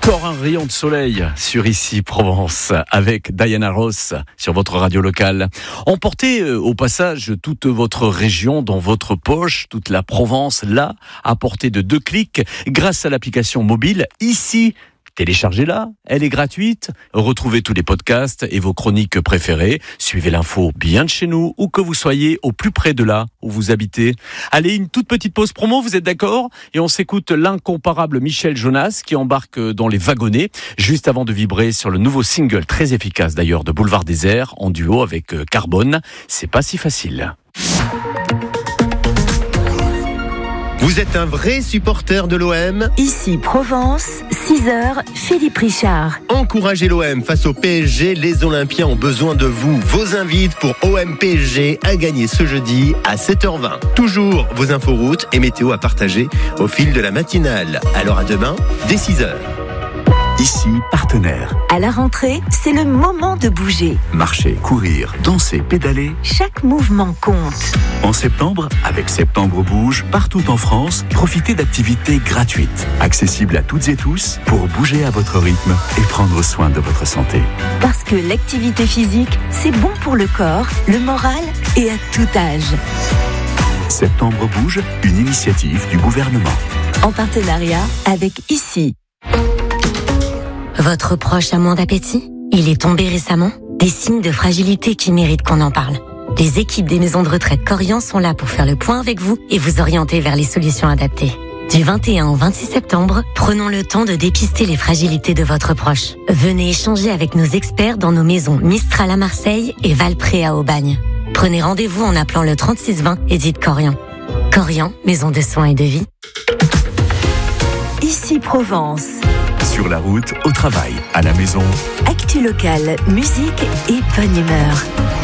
Encore un rayon de soleil sur Ici Provence avec Diana Ross sur votre radio locale. Emportez au passage toute votre région dans votre poche, toute la Provence là, à portée de 2 clics grâce à l'application mobile Ici. Téléchargez-la, elle est gratuite. Retrouvez tous les podcasts et vos chroniques préférées. Suivez l'info bien de chez nous, où que vous soyez, au plus près de là où vous habitez. Allez, une toute petite pause promo, vous êtes d'accord ? Et on s'écoute l'incomparable Michel Jonas qui embarque dans les wagonnets, juste avant de vibrer sur le nouveau single, très efficace d'ailleurs, de Boulevard Désert, en duo avec Carbone. C'est pas si facile. Vous êtes un vrai supporter de l'OM ? Ici Provence, 6h, Philippe Richard. Encouragez l'OM face au PSG, les Olympiens ont besoin de vous. Vos invites pour OM PSG à gagner ce jeudi à 7h20. Toujours vos inforoutes et météo à partager au fil de la matinale. Alors à demain, dès 6h. Ici, partenaire. À la rentrée, c'est le moment de bouger. Marcher, courir, danser, pédaler. Chaque mouvement compte. En septembre, avec Septembre Bouge, partout en France, profitez d'activités gratuites, accessibles à toutes et tous, pour bouger à votre rythme et prendre soin de votre santé. Parce que l'activité physique, c'est bon pour le corps, le moral et à tout âge. Septembre Bouge, une initiative du gouvernement. En partenariat avec Ici. Votre proche a moins d'appétit ? Il est tombé récemment ? Des signes de fragilité qui méritent qu'on en parle. Les équipes des maisons de retraite Corian sont là pour faire le point avec vous et vous orienter vers les solutions adaptées. Du 21 au 26 septembre, prenons le temps de dépister les fragilités de votre proche. Venez échanger avec nos experts dans nos maisons Mistral à Marseille et Valpré à Aubagne. Prenez rendez-vous en appelant le 3620 et dites Corian. Corian, maison de soins et de vie. Ici Provence. Sur la route, au travail, à la maison. Actu locale, musique et bonne humeur.